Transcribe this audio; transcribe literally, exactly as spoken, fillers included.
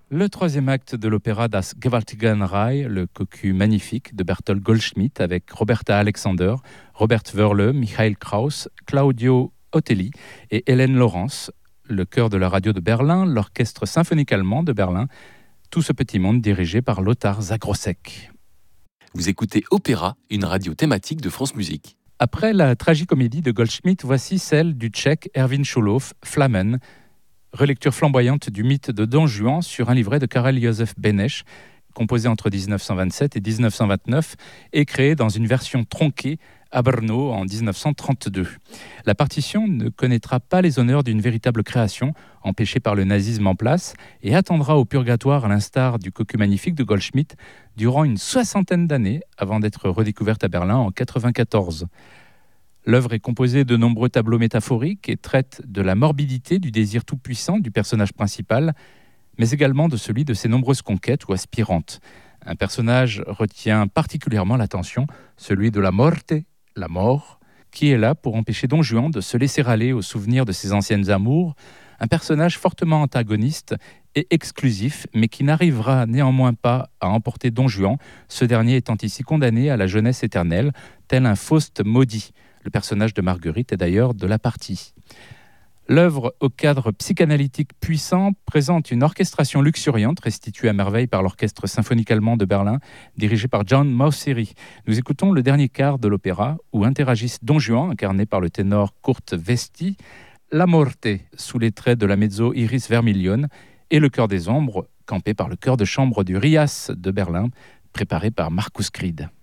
Le troisième acte de l'opéra Das Gewaltigenreich, le cocu magnifique de Bertolt Goldschmidt avec Roberta Alexander, Robert Wörle, Michael Krauss, Claudio Otelli et Hélène Laurence, le chœur de la radio de Berlin, l'orchestre symphonique allemand de Berlin, tout ce petit monde dirigé par Lothar Zagrossek. Vous écoutez Opéra, une radio thématique de France Musique. Après la tragicomédie de Goldschmidt, voici celle du tchèque Erwin Schulhoff, Flammen, relecture flamboyante du mythe de Don Juan sur un livret de Karel Josef Beneš, composé entre dix-neuf cent vingt-sept et dix-neuf cent vingt-neuf et créé dans une version tronquée à Brno en dix-neuf cent trente-deux. La partition ne connaîtra pas les honneurs d'une véritable création, empêchée par le nazisme en place, et attendra au purgatoire à l'instar du cocu magnifique de Goldschmidt durant une soixantaine d'années avant d'être redécouverte à Berlin en quatre-vingt-quatorze. L'œuvre est composée de nombreux tableaux métaphoriques et traite de la morbidité du désir tout-puissant du personnage principal, mais également de celui de ses nombreuses conquêtes ou aspirantes. Un personnage retient particulièrement l'attention, celui de la morte, la mort, qui est là pour empêcher Don Juan de se laisser aller au souvenir de ses anciennes amours, un personnage fortement antagoniste et exclusif, mais qui n'arrivera néanmoins pas à emporter Don Juan, ce dernier étant ici condamné à la jeunesse éternelle, tel un Faust maudit. Le personnage de Marguerite est d'ailleurs de la partie. L'œuvre, au cadre psychanalytique puissant, présente une orchestration luxuriante restituée à merveille par l'Orchestre symphonique allemand de Berlin, dirigé par John Mauceri. Nous écoutons le dernier quart de l'opéra, où interagissent Don Juan, incarné par le ténor Kurt Westy, La Morte, sous les traits de la mezzo Iris Vermilion, et le Chœur des Ombres, campé par le chœur de chambre du R I A S de Berlin, préparé par Markus Kried.